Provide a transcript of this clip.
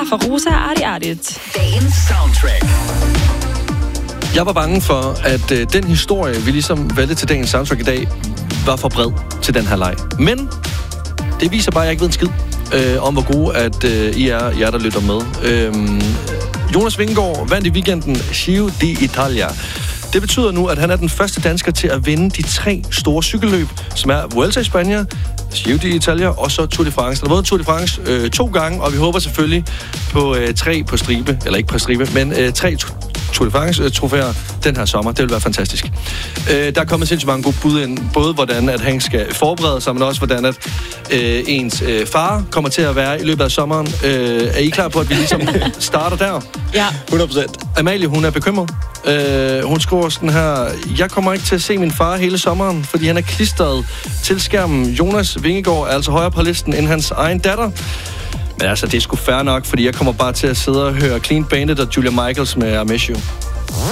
klar for Rosa Arti. Dagens soundtrack. Jeg var bange for, at den historie, vi ligesom valgte til dagens soundtrack i dag, var for bred til den her leg. Men det viser bare, at jeg ikke ved en skid om, hvor gode at I er, jer der lytter med. Jonas Vingegaard vandt i weekenden Giro d'Italia. Det betyder nu, at han er den første dansker til at vinde de 3 store cykelløb, som er Vuelta i Spanien, Giro d'Italia og så Tour de France. Der har været Tour de France 2 gange, og vi håber selvfølgelig på 3 på stribe, eller ikke på stribe, men 3 Tour de France-trofæer den her sommer. Det vil være fantastisk. Der er kommet sindssygt mange gode bud ind, både hvordan at han skal forberede sig, men også hvordan at ens far kommer til at være i løbet af sommeren. Er I klar på, at vi ligesom starter der? Ja, 100%. Amalie, hun er bekymret. Hun skriver sådan her: jeg kommer ikke til at se min far hele sommeren, fordi han er klistret til skærmen. Jonas Vingegaard er altså højere på listen end hans egen datter. Men altså, det er sgu fair nok, fordi jeg kommer bare til at sidde og høre Clean Bandit og Julia Michaels med I Miss You.